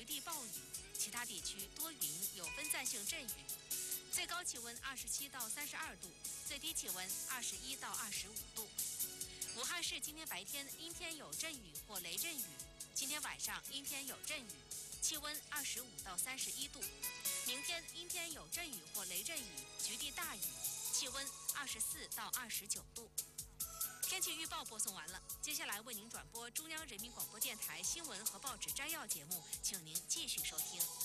地暴雨，其他地区多云有分散性阵雨。最高气温27到32度，最低气温21到25度。武汉市今天白天阴天有阵雨或雷阵雨，今天晚上阴天有阵雨，气温25到31度。明天阴天有阵雨或雷阵雨，局地大雨，气温24到29度。天气预报播送完了，接下来为您转播中央人民广播电台新闻和报纸摘要节目，请您继续收听。